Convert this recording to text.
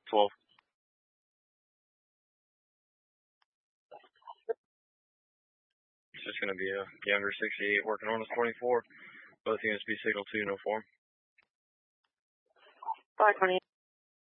12. It's just going to be a younger 68 working on his 24. Both units be signal 2, no form. 520.